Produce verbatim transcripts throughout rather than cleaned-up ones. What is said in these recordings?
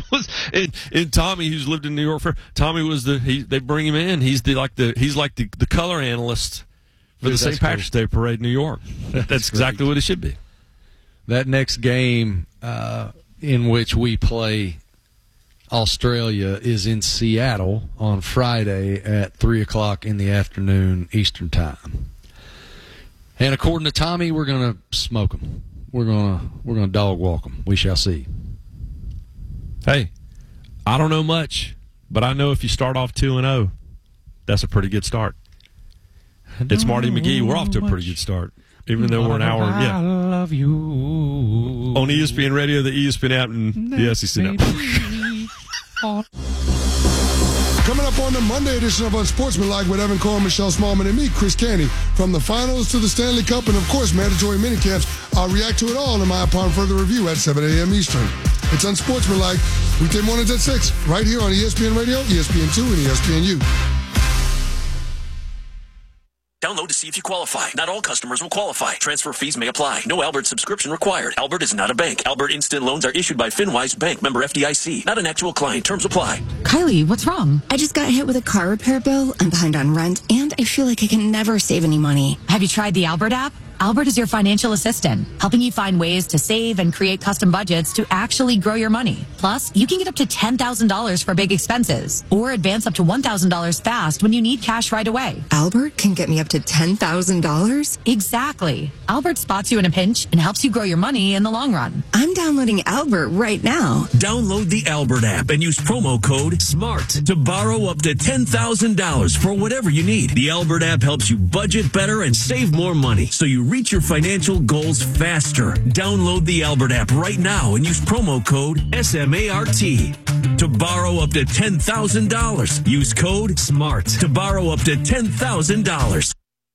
was, and, and Tommy, who's lived in New York for Tommy was the he. They bring him in. He's the like the he's like the, the color analyst for Dude, the Saint Patrick's cool. Day Parade in New York. That's, that's exactly what it should be. That next game uh, in which we play Australia is in Seattle on Friday at three o'clock in the afternoon Eastern Time. And according to Tommy, we're going to smoke them. We're going to we're going to dog walk them. We shall see. Hey, I don't know much, but I know if you start off two and oh, that's a pretty good start. It's Marty McGee. We're off to a pretty good start, even though we're an hour. Yeah, I love you on E S P N Radio, the E S P N app, and the S E C Network. Coming up on the Monday edition of Unsportsmanlike with Evan Cole, Michelle Smallman, and me, Chris Canty. From the finals to the Stanley Cup and, of course, mandatory minicamps, I'll react to it all in my upon further review at seven a.m. Eastern. It's Unsportsmanlike, weekday mornings at six, right here on E S P N Radio, E S P N two, and E S P N U. Download to see if you qualify. Not all customers will qualify. Transfer fees may apply. No Albert subscription required. Albert is not a bank. Albert Instant Loans are issued by FinWise Bank, member F D I C. Not an actual client. Terms apply. Kylie, what's wrong? I just got hit with a car repair bill. I'm behind on rent, and I feel like I can never save any money. Have you tried the Albert app? Albert is your financial assistant, helping you find ways to save and create custom budgets to actually grow your money. Plus, you can get up to ten thousand dollars for big expenses or advance up to one thousand dollars fast when you need cash right away. Albert can get me up to ten thousand dollars? Exactly. Albert spots you in a pinch and helps you grow your money in the long run. I'm downloading Albert right now. Download the Albert app and use promo code SMART to borrow up to ten thousand dollars for whatever you need. The Albert app helps you budget better and save more money, so you reach your financial goals faster. Download the Albert app right now and use promo code S M A R T to borrow up to ten thousand dollars. Use code SMART to borrow up to ten thousand dollars.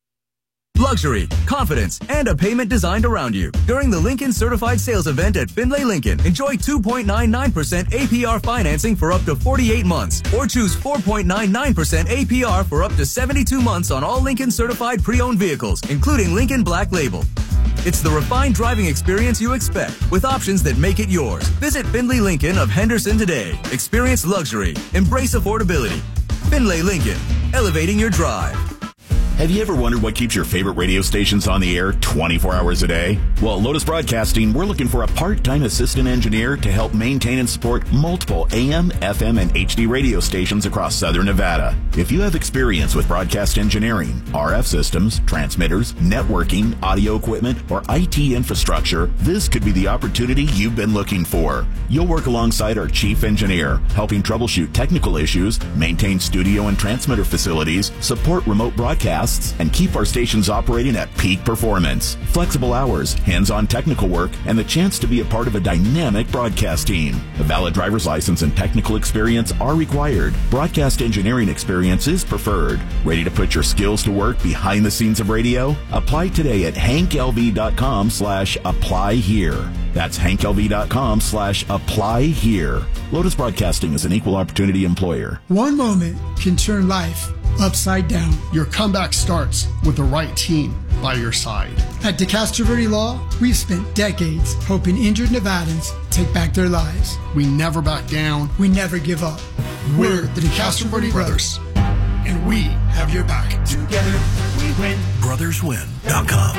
Luxury, confidence, and a payment designed around you. During the Lincoln Certified Sales Event at Findlay Lincoln, enjoy two point nine nine percent A P R financing for up to forty-eight months, or choose four point nine nine percent A P R for up to seventy-two months on all Lincoln Certified pre-owned vehicles, including Lincoln Black Label. It's the refined driving experience you expect, with options that make it yours. Visit Findlay Lincoln of Henderson today. Experience luxury. Embrace affordability. Findlay Lincoln, elevating your drive. Have you ever wondered what keeps your favorite radio stations on the air twenty-four hours a day? Well, at Lotus Broadcasting, we're looking for a part-time assistant engineer to help maintain and support multiple A M, F M, and H D radio stations across Southern Nevada. If you have experience with broadcast engineering, R F systems, transmitters, networking, audio equipment, or I T infrastructure, this could be the opportunity you've been looking for. You'll work alongside our chief engineer, helping troubleshoot technical issues, maintain studio and transmitter facilities, support remote broadcasts, and keep our stations operating at peak performance. Flexible hours, hands-on technical work, and the chance to be a part of a dynamic broadcast team. A valid driver's license and technical experience are required. Broadcast engineering experience is preferred. Ready to put your skills to work behind the scenes of radio? Apply today at hanklv.com slash apply here. That's hanklv.com slash apply here. Lotus Broadcasting is an equal opportunity employer. One moment can turn life upside down. Your comeback starts with the right team by your side. At DeCastro Verde Law, we've spent decades helping injured Nevadans take back their lives. We never back down. We never give up. We're the DeCastro Verde Brothers, and we have your back. Together, we win. brothers win dot com.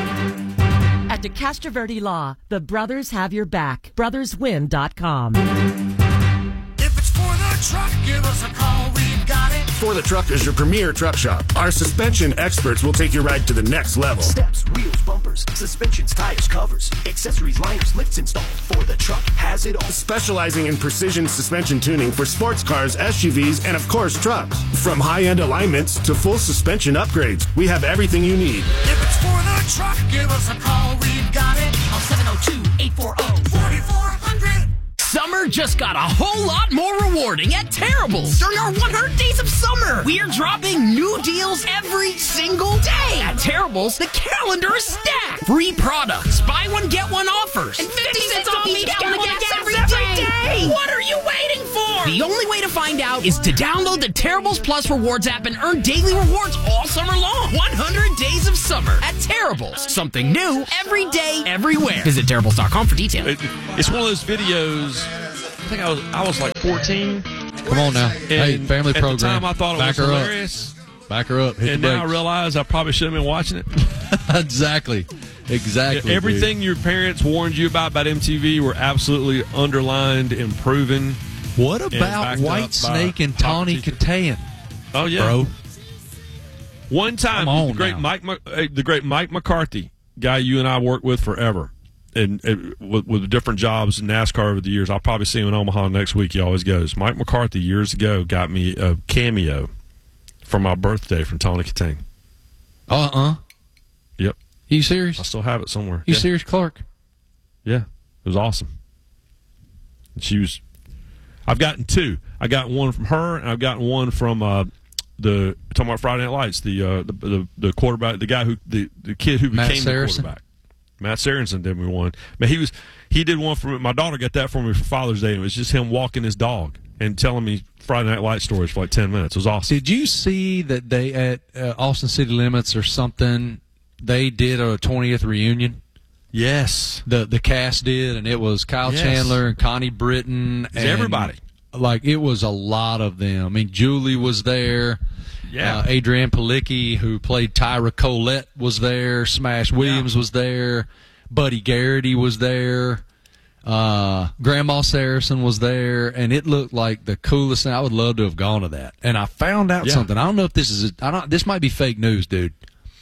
At DeCastro Verde Law, the brothers have your back. brothers win dot com. If it's for the truck, give us a call. We've got it. For the Truck is your premier truck shop. Our suspension experts will take your ride to the next level. Steps, wheels, bumpers, suspensions, tires, covers, accessories, liners, lifts installed. For the Truck has it all. Specializing in precision suspension tuning for sports cars, S U Vs, and of course trucks. From high-end alignments to full suspension upgrades, we have everything you need. If it's for the truck, give us a call. We've got it. On seven oh two, eight four oh, four four hundred. Summer just got a whole lot more rewarding at Terrible's. During our one hundred days of summer, we are dropping new deals every single day. At Terrible's, the calendar is stacked. Free products, buy one, get one offers, and fifty cents off each gallon of gas every day. What are you waiting for? The only way to find out is to download the Terrible's Plus Rewards app and earn daily rewards all summer long. one hundred days of summer at Terrible's. Something new every day, everywhere. Visit Terrible's dot com for details. It, it's one of those videos I think I was I was like fourteen. Come on now. Hey, family at program. At the time, I thought it Back was her up. hilarious. Back her up. Hit And the now I brakes. realize I probably shouldn't have been watching it. Exactly. Exactly. Yeah, everything dude. your parents warned you about about M T V were absolutely underlined and proven. What and about backed White up by Snake and top Tawny teachers. Katayan? Oh yeah, Bro. One time, Come on the great now. Mike, Mc- uh, the great Mike McCarthy, guy you and I worked with forever, and, and with, with different jobs in NASCAR over the years. I'll probably see him in Omaha next week. He always goes. Mike McCarthy years ago got me a cameo for my birthday from Tawny Katayan. Uh uh Yep. You serious? I still have it somewhere. You yeah. serious, Clark? Yeah, it was awesome. And she was. I've gotten two. I got one from her, and I've gotten one from uh, the talking about Friday Night Lights. The, uh, the the the quarterback, the guy who the, the kid who Matt became Saracen? the quarterback. Matt Saracen did me one. Man, he was he did one for me. My daughter got that for me for Father's Day, and it was just him walking his dog and telling me Friday Night Lights stories for like ten minutes. It was awesome. Did you see that they at uh, Austin City Limits or something? They did a twentieth reunion. Yes, the the cast did, and it was Kyle Yes. Chandler and Connie Britton and everybody. Like it was a lot of them. I mean, Julie was there. Yeah. Uh, Adrienne Palicki, who played Tyra Colette, was there. Smash Williams Yeah. was there. Buddy Garrity was there. Uh, Grandma Saracen was there, and it looked like the coolest thing. I would love to have gone to that. And I found out Yeah. something. I don't know if this is. A, I don't. This might be fake news, dude.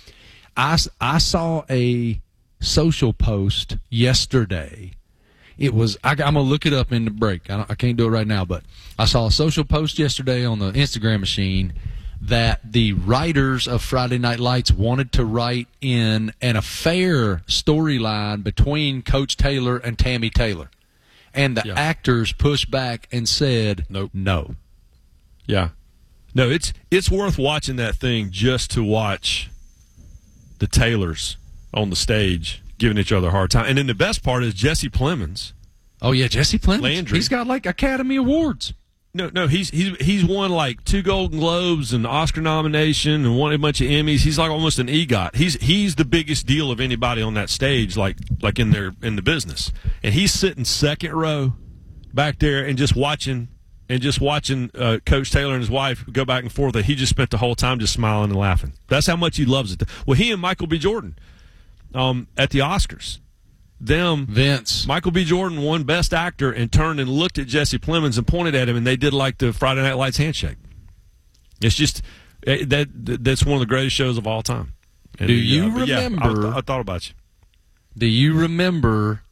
I I saw a social post yesterday. It was. I, I'm gonna look it up in the break. I, don't, I can't do it right now, but I saw a social post yesterday on the Instagram machine that the writers of Friday Night Lights wanted to write in an affair storyline between Coach Taylor and Tammy Taylor, and the Yeah. actors pushed back and said, Nope. no." Yeah, no, it's it's worth watching that thing just to watch the Taylors on the stage giving each other a hard time. And then the best part is Jesse Plemons. Oh yeah, Jesse Plemons. Landry. He's got like Academy Awards. No, no, he's he's he's won like two Golden Globes and Oscar nomination and won a bunch of Emmys. He's like almost an EGOT. He's he's the biggest deal of anybody on that stage, like like in their in the business. And he's sitting second row back there and just watching and just watching uh, Coach Taylor and his wife go back and forth. That he just spent the whole time just smiling and laughing. That's how much he loves it. Well, he and Michael B. Jordan um, at the Oscars. Them Vince Michael B. Jordan won Best Actor and turned and looked at Jesse Plemons and pointed at him, and they did like the Friday Night Lights handshake. It's just eh, that that's one of the greatest shows of all time. And, Do you uh, but yeah, remember- I, I thought about you. Do you remember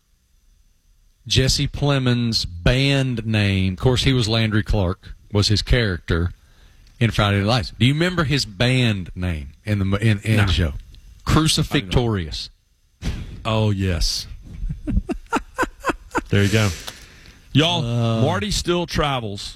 Jesse Plemons' band name? Of course, he was Landry Clark, was his character in Friday Night Lights. Do you remember his band name in the in, in No. the show? Crucifixtorious. Oh yes. There you go, y'all. Uh, Marty still travels.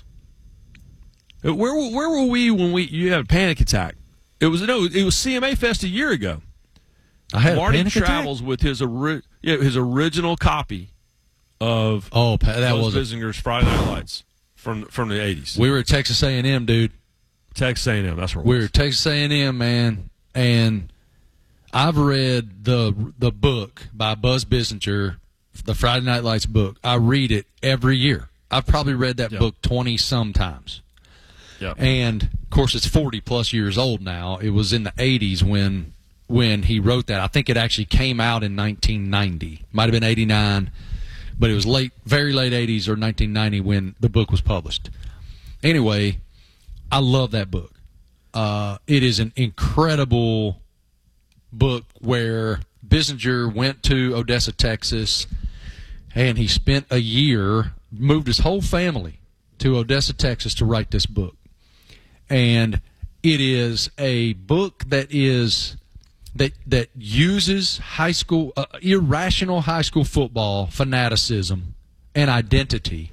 Uh, Where where were we when we you had a panic attack? It was no, it was C M A Fest a year ago. I had Marty a panic travels attack? with his ori- yeah, his original copy of Oh, pa- that Buzz was a- Bisinger's Friday Night Lights from from the eighties. We were at Texas A and M, dude. Texas A and M. That's where it We was. were at Texas A and M, man, and I've read the the book by Buzz Bissinger, the Friday Night Lights book. I read it every year. I've probably read that Yeah. book twenty some times. Yeah. And of course, it's forty plus years old now. It was in the eighties when when he wrote that. I think it actually came out in nineteen ninety. Might have been eighty-nine, but it was late, very late eighties or nineteen ninety when the book was published. Anyway, I love that book. Uh, it is an incredible book where Bissinger went to Odessa, Texas, and he spent a year, moved his whole family to Odessa, Texas to write this book. And it is a book that is that that uses high school uh, irrational high school football fanaticism and identity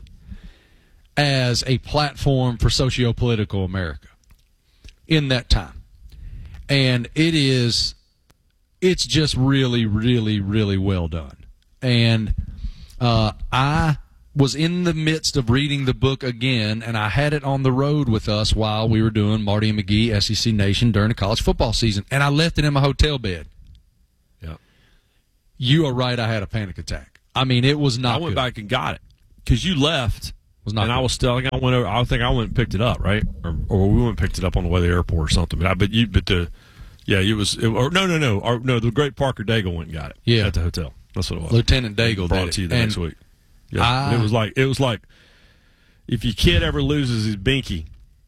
as a platform for socio-political America in that time. And it is it's just really, really, really well done. And uh, I was in the midst of reading the book again, and I had it on the road with us while we were doing Marty and McGee, S E C Nation, during the college football season. And I left it in my hotel bed. Yeah. You are right, I had a panic attack. I mean, it was not I went good. back and got it because you left Was not and good. I was still. I think I went over. I think I went and picked it up, right? Or, or we went and picked it up on the way to the airport or something. But I, but you, but the, yeah, it was. It, or no, no, no, or, no. The great Parker Daigle went and got it. Yeah. At the hotel. That's what it was. Lieutenant Daigle brought did it to you it. the And next week. Yeah, I- and it was like it was like if your kid ever loses his binky,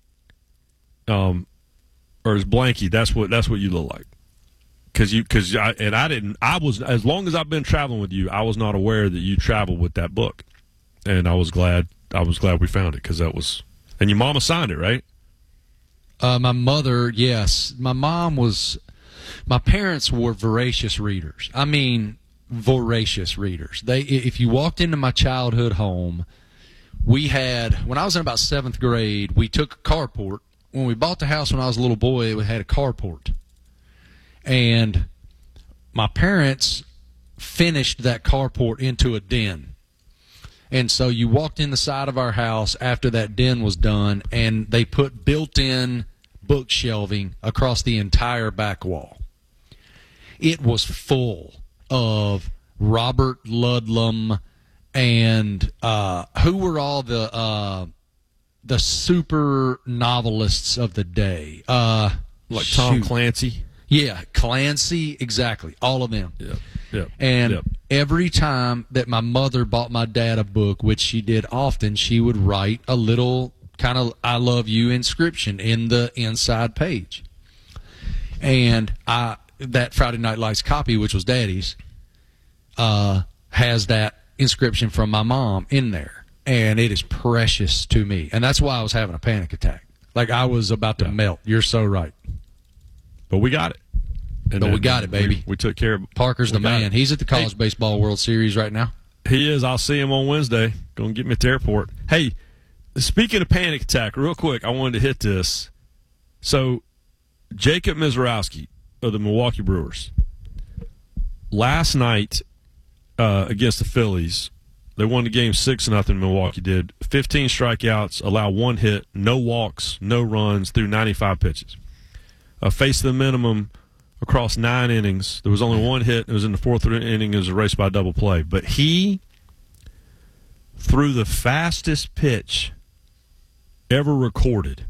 um, or his blankie, that's what that's what you look like. Because you, because I and I didn't. I was as long as I've been traveling with you, I was not aware that you traveled with that book, and I was glad. I was glad we found it because that was. And your mama signed it, right? Uh, my mother, yes. My mom was. My parents were voracious readers. I mean, voracious readers. They, if you walked into my childhood home, we had. When I was in about seventh grade, we took a carport. When we bought the house when I was a little boy, it had a carport. And my parents finished that carport into a den. And so you walked in the side of our house after that den was done, and they put built-in book shelving across the entire back wall. It was full of Robert Ludlum and uh, who were all the uh, the super novelists of the day? Uh, Like Tom shoot. Clancy. Yeah, Clancy, exactly. All of them. Yeah, yeah. And yep. every time that my mother bought my dad a book, which she did often, she would write a little kind of I love you inscription in the inside page. And I that Friday Night Lights copy, which was Daddy's, uh, has that inscription from my mom in there. And it is precious to me. And that's why I was having a panic attack. Like I was about to yeah. melt. You're so right. But we got it. And but we got it, baby. We, we took care of it. Parker's the man. It. He's at the College hey, Baseball World Series right now. He is. I'll see him on Wednesday. Going to get me at the airport. Hey, speaking of panic attack, real quick, I wanted to hit this. So, Jacob Mizorowski of the Milwaukee Brewers, last night uh, against the Phillies, they won the game six nothing. Milwaukee did fifteen strikeouts, allow one hit, no walks, no runs through ninety-five pitches. Uh, faced the minimum across nine innings. There was only one hit. It was in the fourth inning. It was a race by double play. But he threw the fastest pitch ever recorded.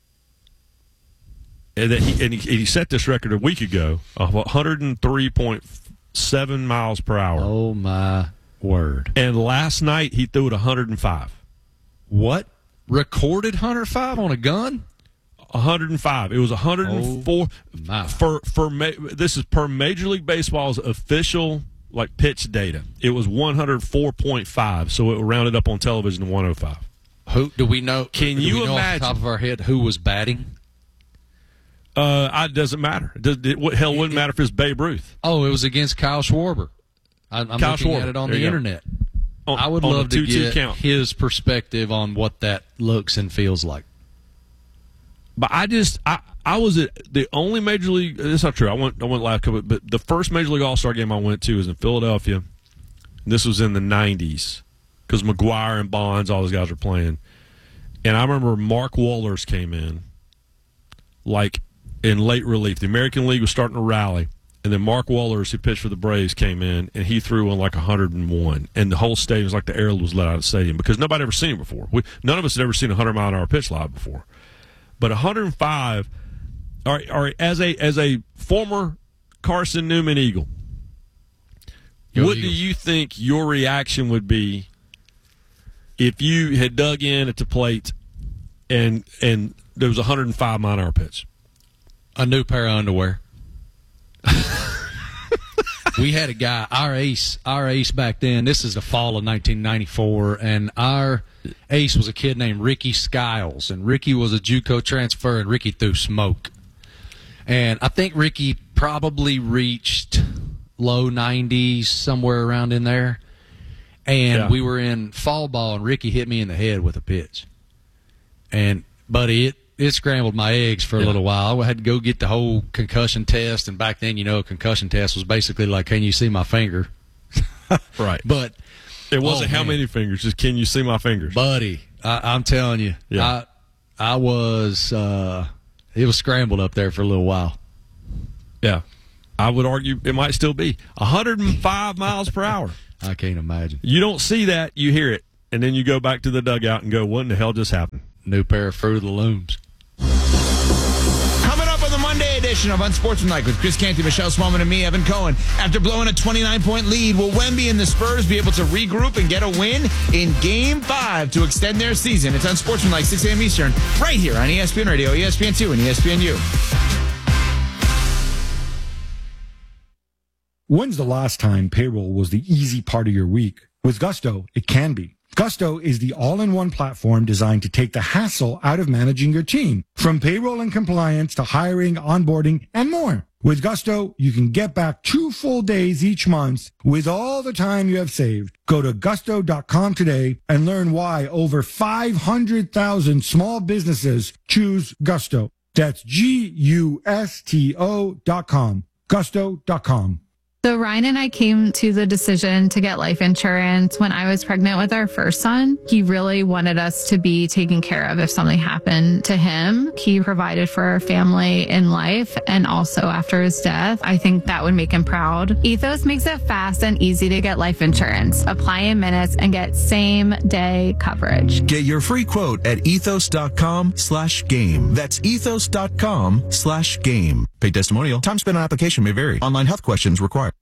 And, that he, and he, he set this record a week ago of one oh three point seven miles per hour. Oh, my word. And last night he threw it one oh five. What? Recorded one oh five on a gun? one oh five. It was one oh four. Oh, for for ma- this is per Major League Baseball's official like pitch data. It was one oh four point five, so it rounded up on television to one oh five. Who do we know? Can do you we know imagine? Off the top of our head, who was batting? Uh, it doesn't matter. It, does, it hell, it wouldn't it, matter if it's Babe Ruth. Oh, it was against Kyle Schwarber. I, I'm Kyle looking Schwarber. at it on there the internet. On, I would on love to get count. his perspective on what that looks and feels like. But I just, I, I was at the only Major League, that's not true. I went, I went last couple, but the first Major League All-Star game I went to was in Philadelphia. This was in the nineties because McGuire and Bonds, all those guys were playing. And I remember Mark Wohlers came in like in late relief. The American League was starting to rally. And then Mark Wohlers, who pitched for the Braves, came in, and he threw on like one oh one. And the whole stadium was like the air was let out of the stadium because nobody had ever seen it before. We, none of us had ever seen a one hundred mile an hour pitch live before. But one oh five, all right, all right, as a as a former Carson Newman Eagle, Go what Eagles. Do you think your reaction would be if you had dug in at the plate and and there was a one oh five mile an hour pitch? A new pair of underwear. We had a guy, our ace, our ace back then. This is the fall of nineteen ninety-four, and our ace was a kid named Ricky Skiles, and Ricky was a JUCO transfer, and Ricky threw smoke. And I think Ricky probably reached low nineties, somewhere around in there. And yeah. we were in fall ball, and Ricky hit me in the head with a pitch. And, buddy, it, it scrambled my eggs for a yeah. little while. I had to go get the whole concussion test, and back then, you know, a concussion test was basically like, can you see my finger? Right. But it wasn't oh, how man. many fingers, just can you see my fingers? Buddy, I, I'm telling you, yeah. I, I was, uh, it was scrambled up there for a little while. Yeah. I would argue it might still be one oh five miles per hour. I can't imagine. You don't see that, you hear it. and then you go back to the dugout and go, what in the hell just happened? New pair of Fruit of the Looms. Coming up on the Monday edition of Unsportsmanlike with Chris Canty, Michelle Smallman, and me, Evan Cohen. After blowing a twenty-nine point lead, will Wemby and the Spurs be able to regroup and get a win in Game five to extend their season? It's Unsportsmanlike, six a.m. Eastern, right here on E S P N Radio, E S P N two, and E S P N U. When's the last time payroll was the easy part of your week? With Gusto, it can be. Gusto is the all-in-one platform designed to take the hassle out of managing your team, from payroll and compliance to hiring, onboarding, and more. With Gusto, you can get back two full days each month with all the time you have saved. Go to gusto dot com today and learn why over five hundred thousand small businesses choose Gusto. That's G U S T O dot com. gusto dot com. So Ryan and I came to the decision to get life insurance when I was pregnant with our first son. He really wanted us to be taken care of if something happened to him. He provided for our family in life and also after his death. I think that would make him proud. Ethos makes it fast and easy to get life insurance. Apply in minutes and get same day coverage. Get your free quote at ethos dot com slash game. That's ethos dot com slash game. Paid testimonial. Time spent on application may vary. Online health questions required.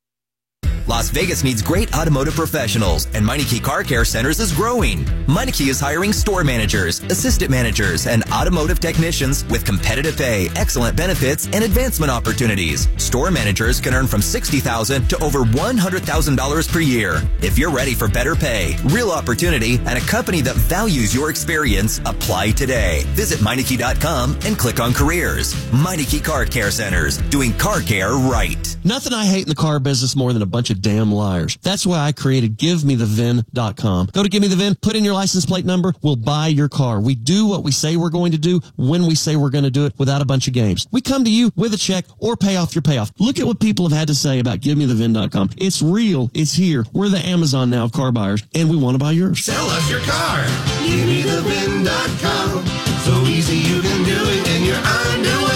Las Vegas needs great automotive professionals, and Meineke Car Care Centers is growing. Meineke is hiring store managers, assistant managers, and automotive technicians with competitive pay, excellent benefits, and advancement opportunities. Store managers can earn from sixty thousand dollars to over one hundred thousand dollars per year. If you're ready for better pay, real opportunity, and a company that values your experience, apply today. Visit Meineke dot com and click on careers. Meineke Car Care Centers, doing car care right. Nothing I hate in the car business more than a bunch of damn liars. That's why I created give me the V I N dot com. Go to Give Me the V I N, put in your license plate number, we'll buy your car. We do what we say we're going to do when we say we're going to do it without a bunch of games. We come to you with a check or pay off your payoff. Look at what people have had to say about Give Me the V I N dot com. It's real. It's here. We're the Amazon now of car buyers, and we want to buy yours. Sell us your car. Give me the V I N dot com. So easy you can do it in your underwear.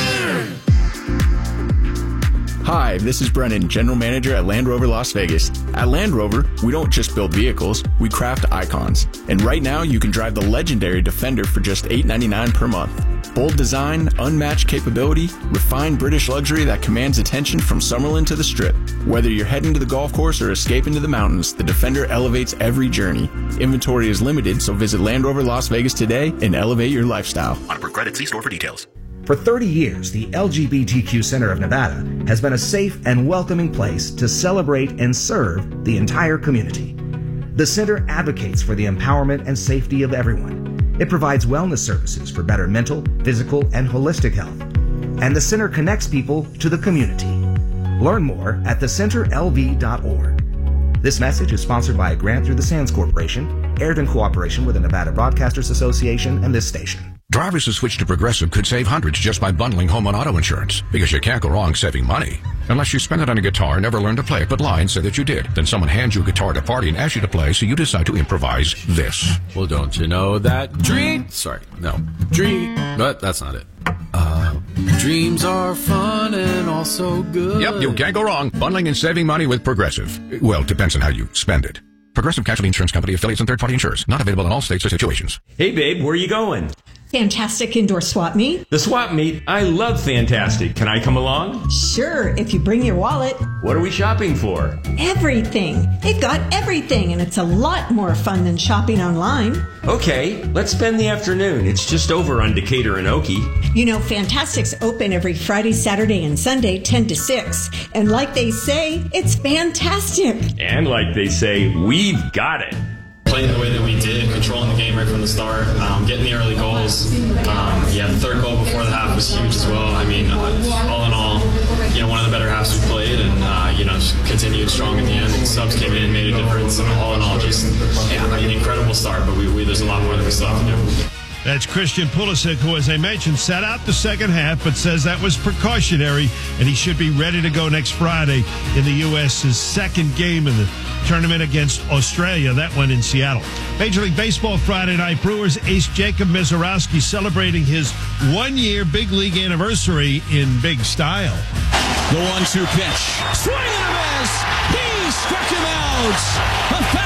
Hi, this is Brennan, General Manager at Land Rover Las Vegas. At Land Rover, we don't just build vehicles, we craft icons. And right now, you can drive the legendary Defender for just eight ninety-nine per month. Bold design, unmatched capability, refined British luxury that commands attention from Summerlin to the Strip. Whether you're heading to the golf course or escaping to the mountains, the Defender elevates every journey. Inventory is limited, so visit Land Rover Las Vegas today and elevate your lifestyle. On per credit, see store for details. For thirty years, the L G B T Q Center of Nevada has been a safe and welcoming place to celebrate and serve the entire community. The center advocates for the empowerment and safety of everyone. It provides wellness services for better mental, physical, and holistic health. And the center connects people to the community. Learn more at the center L V dot org. This message is sponsored by a grant through the Sands Corporation, aired in cooperation with the Nevada Broadcasters Association and this station. Drivers who switch to Progressive could save hundreds just by bundling home and auto insurance, because you can't go wrong saving money. Unless you spend it on a guitar, never learn to play it, but lie and say that you did. Then someone hands you a guitar at a party and asks you to play, so you decide to improvise this. Well, don't you know that dream... Sorry, no. Dream... But that's not it. Uh, dreams are fun and also good. Yep, you can't go wrong. Bundling and saving money with Progressive. Well, depends on how you spend it. Progressive Casualty Insurance Company, affiliates, and third-party insurers. Not available in all states or situations. Hey, babe, where are you going? Fantastic Indoor Swap Meet. The swap meet? I love Fantastic. Can I come along? Sure, if you bring your wallet. What are we shopping for? Everything. They've got everything, and it's a lot more fun than shopping online. Okay, let's spend the afternoon. It's just over on Decatur and Okie. You know, Fantastic's open every Friday, Saturday, and Sunday, ten to six. And like they say, it's fantastic. And like they say, we've got it. Playing the way that we did, controlling the game right from the start, um, getting the early goals. Um, yeah, the third goal before the half was huge as well. I mean, uh, all in all, you know, one of the better halves we played, and uh, you know, just continued strong at the end. And subs came in, made a difference, and all in all, just yeah, an incredible start. But we, we there's a lot more that we still have to do. That's Christian Pulisic, who, as I mentioned, sat out the second half, but says that was precautionary, and he should be ready to go next Friday in the U S's second game in the tournament against Australia. That one in Seattle. Major League Baseball Friday night. Brewers ace Jacob Misiorowski celebrating his one-year big league anniversary in big style. The one two pitch. Swing and a miss. He struck him out. A fastball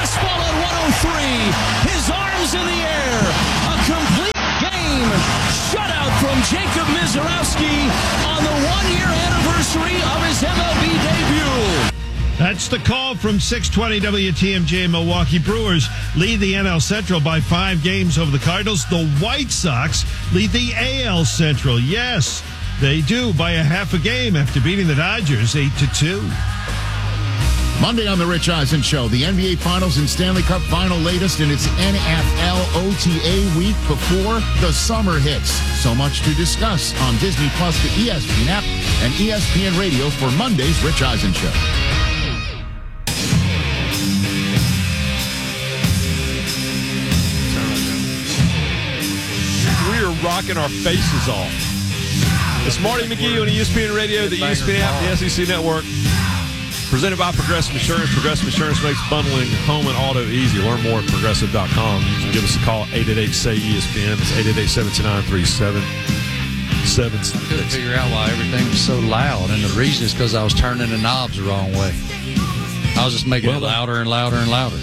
at one oh three. His arms in the air. A complete game shutout from Jacob Mizorowski on the one-year anniversary of his M L B debut. That's the call from six twenty W T M J. Milwaukee Brewers lead the N L Central by five games over the Cardinals. The White Sox lead the A L Central. Yes, they do by a half a game after beating the Dodgers eight to two. Monday on the Rich Eisen Show, the N B A Finals and Stanley Cup Final latest in its N F L O T A week before the summer hits. So much to discuss on Disney Plus, the E S P N app, and E S P N Radio for Monday's Rich Eisen Show. We are rocking our faces off. It's Marty McGee on E S P N Radio, the E S P N app, the S E C Network. Presented by Progressive Insurance. Progressive Insurance makes bundling home and auto easy. Learn more at progressive dot com. You can give us a call at eight eight eight, S A Y, E S P N. It's eight eight eight, seven two nine, three seven seven six. I couldn't figure out why everything was so loud, and the reason is because I was turning the knobs the wrong way. I was just making well, it louder and louder and louder.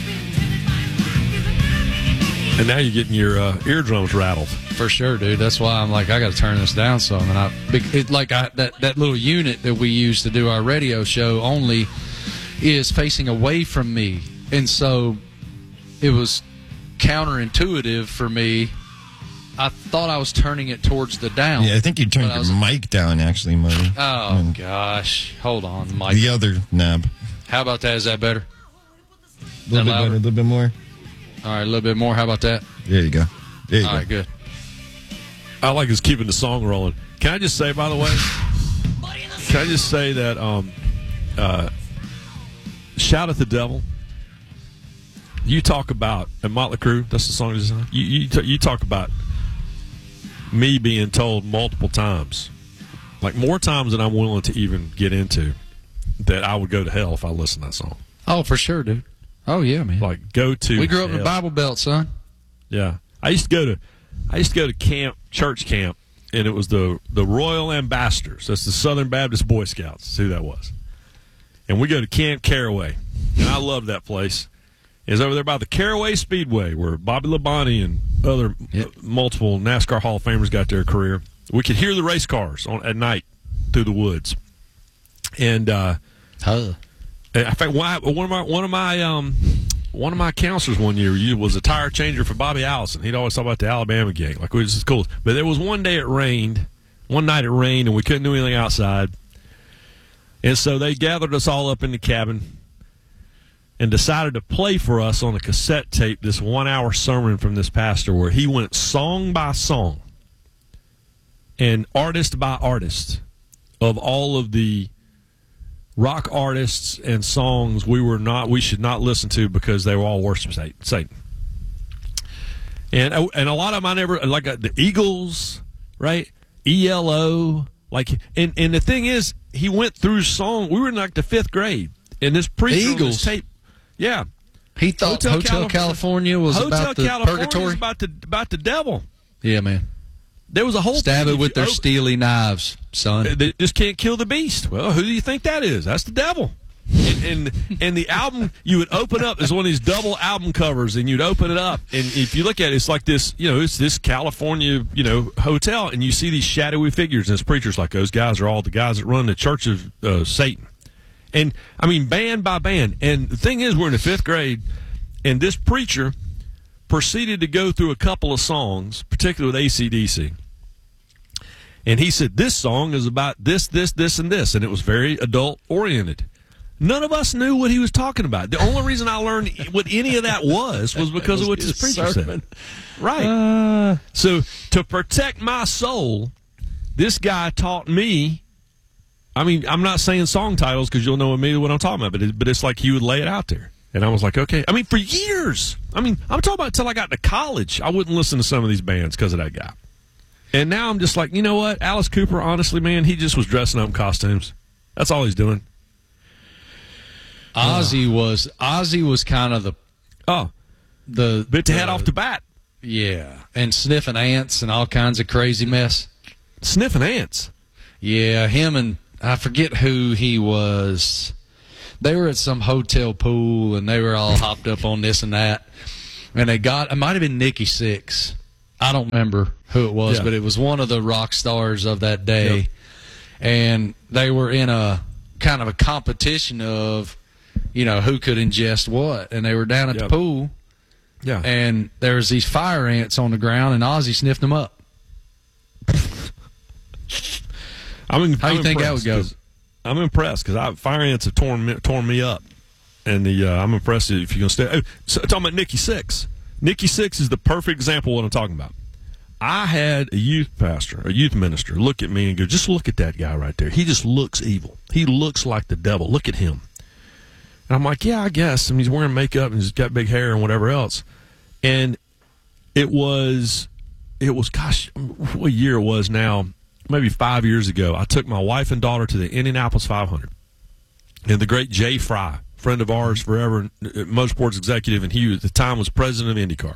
And now you're getting your uh, eardrums rattled. For sure, dude. That's why I'm like, I got to turn this down some. And I, it, like I, that that little unit that we use to do our radio show only is facing away from me, and so it was counterintuitive for me. I thought I was turning it towards the down. Yeah, I think you turned your mic down, actually, Marty. Oh and gosh, hold on, Mike. The other knob. How about that? Is that better? A little bit better, a little bit more. All right, a little bit more. How about that? There you go. There you All go. right, good. I like us keeping the song rolling. Can I just say, by the way, can I just say that um, uh, Shout at the Devil, you talk about, and Motley Crue, that's the song design. You, you, t- you talk about me being told multiple times, like more times than I'm willing to even get into, that I would go to hell if I listened to that song. Oh, for sure, dude. Oh, yeah, man. Like, go to We grew up hell. in the Bible Belt, son. Yeah. I used to go to I used to go to camp, church camp, and it was the, the Royal Ambassadors. That's the Southern Baptist Boy Scouts. That's who that was. And we go to Camp Caraway. And I love that place. It's over there by the Caraway Speedway where Bobby Labonte and other yep. uh, multiple NASCAR Hall of Famers got their career. We could hear the race cars on, at night through the woods. And uh, huh. in fact, one of my one of my um, one of my counselors one year was a tire changer for Bobby Allison. He'd always talk about the Alabama gang, like which is cool. But there was one day it rained, one night it rained, and we couldn't do anything outside. And so they gathered us all up in the cabin and decided to play for us on a cassette tape this one-hour sermon from this pastor where he went song by song and artist by artist of all of the rock artists and songs we were not we should not listen to because they were all worship Satan. And and a lot of them I never like uh, the Eagles, right? E L O, like and and the thing is he went through song. We were in like the fifth grade, and this preacher on this tape, yeah, he thought Hotel, Hotel Calif- California was Hotel about the California purgatory, was about the about the devil. Yeah, man. There was a whole stab thing it with their oh, steely knives, son. They just can't kill the beast. Well, who do you think that is? That's the devil. And, and and the album you would open up is one of these double album covers, and you'd open it up, and if you look at it, it's like this, you know, it's this California, you know, hotel, and you see these shadowy figures, and this preacher's like, those guys are all the guys that run the Church of uh, Satan, and I mean band by band. And the thing is, we're in the fifth grade, and this preacher proceeded to go through a couple of songs, particularly with A C D C. And he said, this song is about this, this, this, and this, and it was very adult-oriented. None of us knew what he was talking about. The only reason I learned what any of that was was because was of what this preacher sermon. said. Right. Uh, so to protect my soul, this guy taught me, I mean, I'm not saying song titles because you'll know immediately what I'm talking about, but, it, but it's like he would lay it out there. And I was like, okay. I mean, for years. I mean, I'm talking about until I got to college, I wouldn't listen to some of these bands because of that guy. And now I'm just like, you know what? Alice Cooper, honestly, man, he just was dressing up in costumes. That's all he's doing. Ozzy was Ozzy was kind of the oh the bit to the, head off the bat. Yeah, and sniffing ants and all kinds of crazy mess. Sniffing ants. Yeah, him and I forget who he was. they were at some hotel pool, and they were all hopped up on this and that. And they got, it might have been Nikki Sixx. I don't remember who it was, Yeah. but it was one of the rock stars of that day. Yep. And they were in a kind of a competition of, you know, who could ingest what. And they were down at Yep. the pool. Yeah. And there was these fire ants on the ground, and Ozzy sniffed them up. I'm in, How I'm you think that would impressed go? 'cause- I'm impressed because fire ants have torn me, torn me up, and the uh, I'm impressed if you're gonna stay. Oh, so, talking about Nikki Sixx. Nikki Sixx is the perfect example of what I'm talking about. I had a youth pastor, a youth minister, look at me and go, "Just look at that guy right there. He just looks evil. He looks like the devil. Look at him." And I'm like, "Yeah, I guess. I mean, he's wearing makeup and he's got big hair and whatever else." And it was, it was, gosh, what year it was now? Maybe five years ago. I took my wife and daughter to the Indianapolis five hundred, and the great Jay Fry, friend of ours forever, motorsports executive, and he at the time was president of IndyCar.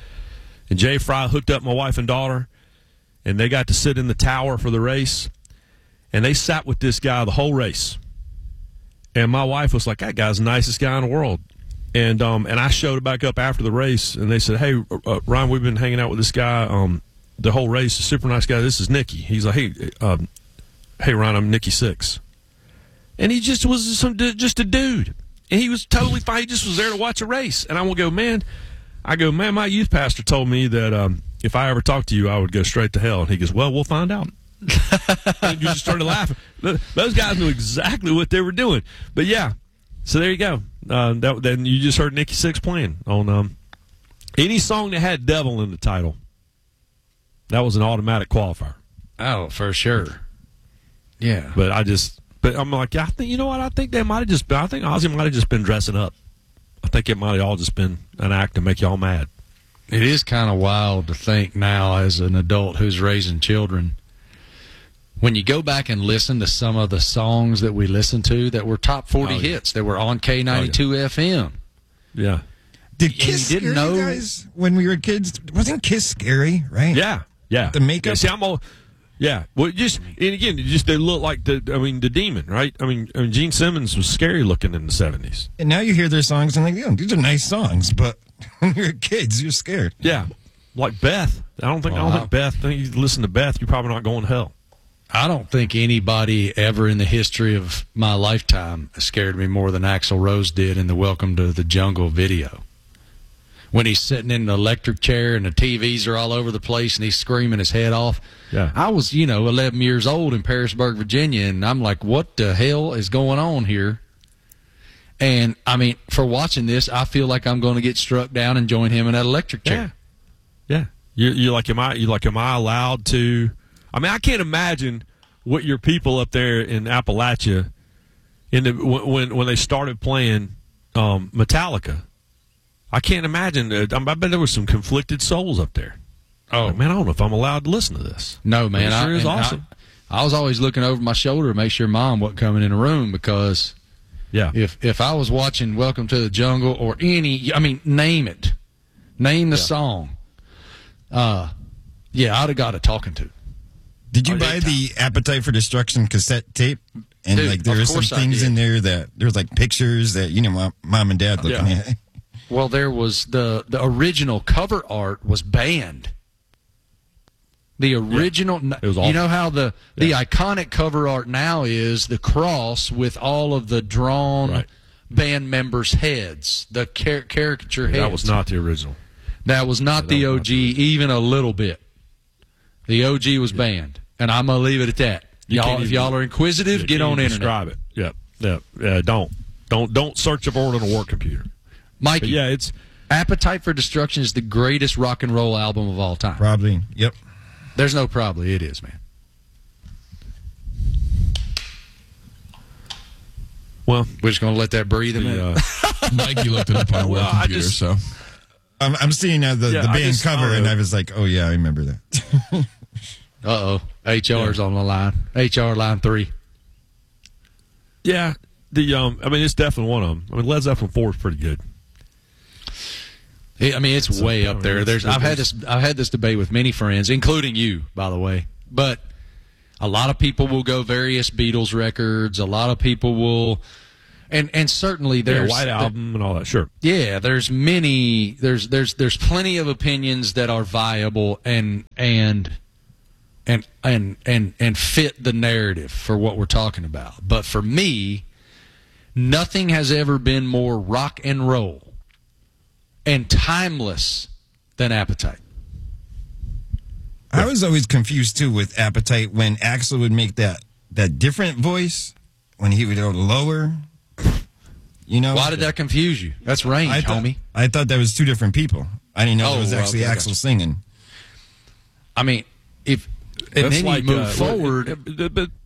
And Jay Fry hooked up my wife and daughter, and they got to sit in the tower for the race, and they sat with this guy the whole race. And my wife was like, "That guy's the nicest guy in the world." And um, and I showed back up after the race, and they said, "Hey, uh, Ryan, we've been hanging out with this guy um, the whole race. A super nice guy. This is Nicky." He's like, "Hey, um, hey, Ryan, I'm Nikki Sixx." And he just was some just a dude, and he was totally fine. He just was there to watch a race. And I will go, man. I go, man. My youth pastor told me that um, if I ever talked to you, I would go straight to hell. And he goes, "Well, we'll find out." And you just started laughing. Those guys knew exactly what they were doing. But yeah, so there you go. Uh, that, then you just heard Nikki Sixx playing on um, any song that had "devil" in the title. That was an automatic qualifier. Oh, for sure. Yeah. But I just, but I'm like, I think, you know what? I think they might have just been, I think Ozzy might have just been dressing up. I think it might have all just been an act to make y'all mad. It is kind of wild to think now as an adult who's raising children. When you go back and listen to some of the songs that we listened to that were top forty Oh, yeah. hits, that were on K ninety-two Oh, yeah. F M. Yeah. Did And Kiss you scare didn't you know- guys when we were kids? Wasn't Kiss scary, right? Yeah. Yeah. The makeup? Yeah, see, I'm all, yeah. Well, just, and again, it just, they look like the, I mean, the demon, right? I mean, I mean, Gene Simmons was scary looking in the seventies. And now you hear their songs and like, yeah, these are nice songs, but when you're kids, you're scared. Yeah. Like Beth. I don't think, I don't Well, think Beth, I think you listen to Beth, you're probably not going to hell. I don't think anybody ever in the history of my lifetime scared me more than Axl Rose did in the Welcome to the Jungle video. When he's sitting in the electric chair and the T Vs are all over the place and he's screaming his head off. Yeah. I was, you know, eleven years old in Parisburg, Virginia, and I'm like, what the hell is going on here? And, I mean, for watching this, I feel like I'm going to get struck down and join him in that electric chair. Yeah. You you like am I you like am I allowed to? I mean, I can't imagine what your people up there in Appalachia in the when when they started playing um, Metallica. I can't imagine. Uh, I bet there was some conflicted souls up there. Oh like, man, I don't know if I'm allowed to listen to this. No, man, It sure I, is and awesome. I, I was always looking over my shoulder to make sure Mom wasn't coming in the room because yeah, if if I was watching Welcome to the Jungle or any, I mean, name it, name the Yeah. song. Uh, yeah, I'd have got a talking to. Did you Oh, buy yeah. the Appetite for Destruction cassette tape? And Dude, like there of were some course I things did. in there that there was like pictures that you know mom, mom and dad looking Yeah. at. Well, there was the the original cover art was banned. The original, It was you awful. know how the the Yeah. iconic cover art now is the cross with all of the drawn Right. band members' heads, the car- caricature heads. That was not the original. That was not Yeah, the that was O not G even a little bit. The O G was banned, and I'm gonna leave it at that. You Y'all, can't if even- y'all are inquisitive, You get can't on even internet. Describe it. Yep. Yep. Yeah. Don't don't don't search for it on a work computer. Mikey, But yeah, it's Appetite for Destruction is the greatest rock and roll album of all time. Probably. Yep. There's no probably. It is, man. well. We're just going to let that breathe a The, minute. uh, Mikey looked it up on a Well, work I computer, just- so. I'm, I'm seeing now the, Yeah, the I band just- I cover, don't and know. I was like, oh yeah, I remember that. Uh-oh. H R's on the line. H R line three. Yeah, the um, I mean, it's definitely one of them. I mean, Led Zeppelin four is pretty good. It- I mean, it's So, way I up mean, there. it's- There's, I've had it's- this. I've had this debate with many friends, including you, by the way. But a lot of people will go various Beatles records. A lot of people will And and certainly there's yeah, White Album and all that. Sure. Yeah, there's many. There's there's there's plenty of opinions that are viable and and and and and and fit the narrative for what we're talking about. But for me, nothing has ever been more rock and roll and timeless than Appetite. I was always confused too with Appetite when Axl would make that that different voice when he would go lower. You know, why did that confuse you? That's range, I thought, homie. I thought that was two different people. I didn't know Oh, it was actually okay, Axl gotcha. singing. I mean, if and That's then like, you move uh, forward. what- uh, but-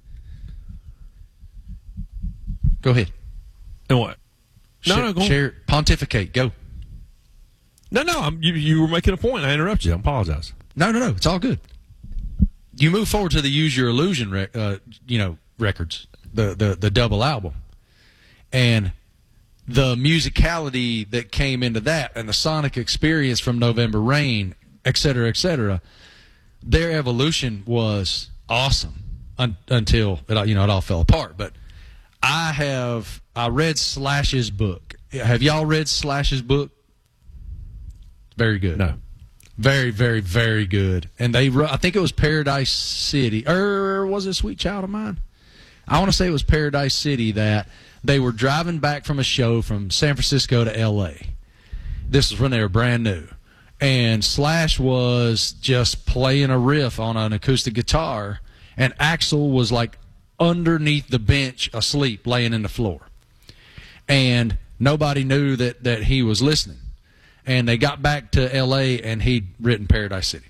Go ahead. And what? No, share, no, go on. share, pontificate. Go. No, no, I'm, you, you were making a point. I interrupted you. I apologize. No, no, no. It's all good. You move forward to the Use Your Illusion, rec- uh, you know, records, the, the the double album, and the musicality that came into that, and the sonic experience from November Rain, et cetera, et cetera. Their evolution was awesome un- until it, all- you know, it all fell apart. But I have I read Slash's book. Have y'all read Slash's book? Very good. No. Very, very, very good. And they, wrote, I think it was Paradise City, or was it Sweet Child of Mine? I want to say it was Paradise City that they were driving back from a show from San Francisco to L A. This was when they were brand new. And Slash was just playing a riff on an acoustic guitar, and Axl was like underneath the bench asleep, laying in the floor. And nobody knew that, that he was listening. And they got back to L A, and he'd written Paradise City.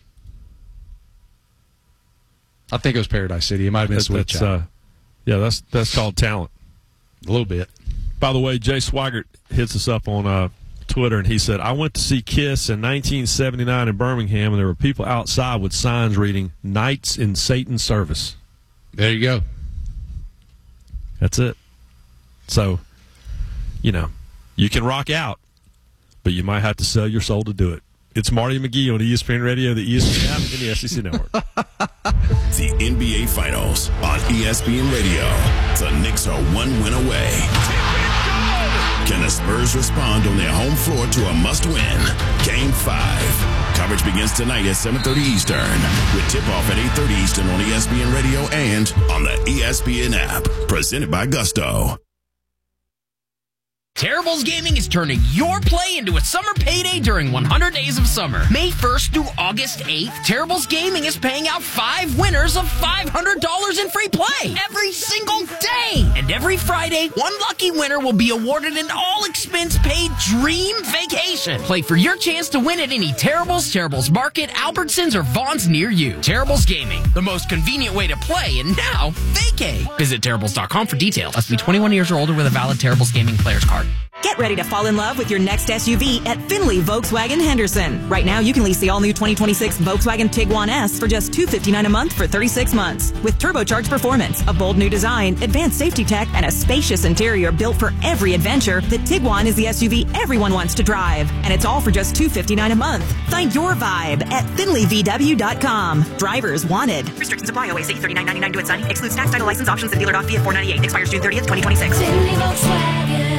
I think it was Paradise City. It might have been That- Sweet that's, Child. uh, yeah, that's that's called talent. A little bit. By the way, Jay Swigert hits us up on uh, Twitter, and he said, I went to see Kiss in nineteen seventy-nine in Birmingham, and there were people outside with signs reading, Knights in Satan's Service. There you go. That's it. So, you know, you can rock out, but you might have to sell your soul to do it. It's Marty McGee on E S P N Radio, the E S P N app, and the S E C Network. The N B A Finals on E S P N Radio. The Knicks are one win away. Can the Spurs respond on their home floor to a must-win? Game five. Coverage begins tonight at seven thirty Eastern, with tip-off at eight thirty Eastern on E S P N Radio and on the E S P N app. Presented by Gusto. Terribles Gaming is turning your play into a summer payday during one hundred days of summer. May first through August eighth, Terribles Gaming is paying out five winners of five hundred dollars in free play every single day. And every Friday, one lucky winner will be awarded an all-expense-paid dream vacation. Play for your chance to win at any Terribles, Terribles Market, Albertsons, or Vaughn's near you. Terribles Gaming, the most convenient way to play, and now vacay. Visit Terribles dot com for details. Must be twenty-one years or older with a valid Terribles Gaming player's card. Get ready to fall in love with your next S U V at Finley Volkswagen Henderson. Right now, you can lease the all-new twenty twenty-six Volkswagen Tiguan S for just two hundred fifty-nine dollars a month for thirty-six months. With turbocharged performance, a bold new design, advanced safety tech, and a spacious interior built for every adventure, the Tiguan is the S U V everyone wants to drive. And it's all for just two hundred fifty-nine dollars a month. Find your vibe at Finley V W dot com. Drivers wanted. Restrictions apply. O A C thirty-nine ninety-nine. Do it signing. Excludes tax, title, license, options, and dealer doc fee at four hundred ninety-eight. Expires June thirtieth, twenty twenty-six. Finley Volkswagen.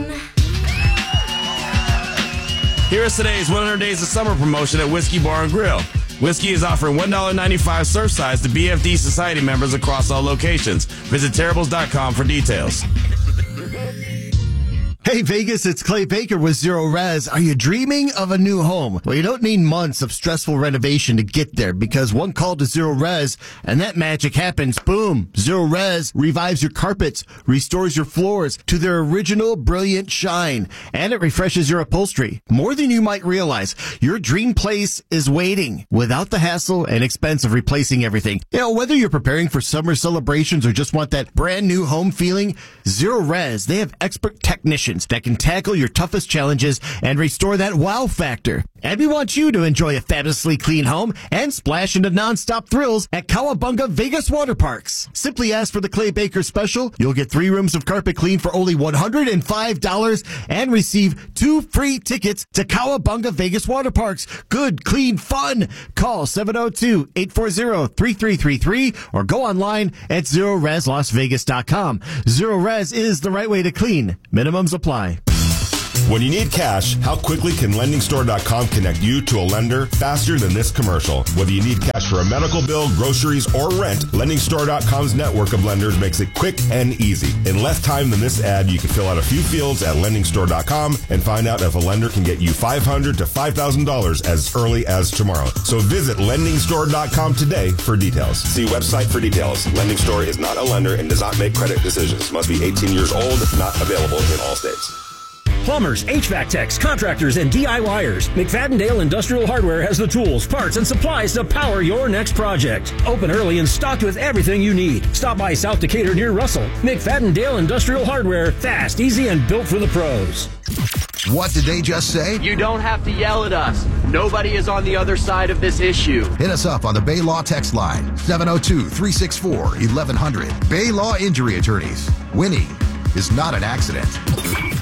Here is today's one hundred Days of Summer promotion at Whiskey Bar and Grill. Whiskey is offering one dollar and ninety-five cents Surfsides to B F D Society members across all locations. Visit Terribles dot com for details. Hey Vegas, it's Clay Baker with Zero Res. Are you dreaming of a new home? Well, you don't need months of stressful renovation to get there, because one call to Zero Res and that magic happens. Boom! Zero Res revives your carpets, restores your floors to their original brilliant shine, and it refreshes your upholstery. More than you might realize, your dream place is waiting without the hassle and expense of replacing everything. You know, whether you're preparing for summer celebrations or just want that brand new home feeling, Zero Res, they have expert technicians solutions that can tackle your toughest challenges and restore that wow factor. And we want you to enjoy a fabulously clean home and splash into nonstop thrills at Cowabunga Vegas Water Parks. Simply ask for the Clay Baker Special. You'll get three rooms of carpet clean for only one hundred five dollars and receive two free tickets to Cowabunga Vegas Water Parks. Good, clean fun. Call seven oh two, eight four zero, three three three three or go online at zero res las vegas dot com. Zero Res is the right way to clean. Minimums apply. When you need cash, how quickly can lending store dot com connect you to a lender faster than this commercial? Whether you need cash for a medical bill, groceries, or rent, lending store dot com's network of lenders makes it quick and easy. In less time than this ad, you can fill out a few fields at lending store dot com and find out if a lender can get you five hundred dollars to five thousand dollars as early as tomorrow. So visit lending store dot com today for details. See website for details. Lending Store is not a lender and does not make credit decisions. Must be eighteen years old, not available in all states. Plumbers, H V A C techs, contractors, and D I Y ers. McFadden-Dale Industrial Hardware has the tools, parts, and supplies to power your next project. Open early and stocked with everything you need. Stop by South Decatur near Russell. McFadden-Dale Industrial Hardware. Fast, easy, and built for the pros. What did they just say? You don't have to yell at us. Nobody is on the other side of this issue. Hit us up on the Bay Law text line, seven oh two, three six four, eleven hundred. Bay Law Injury Attorneys. Winning is not an accident.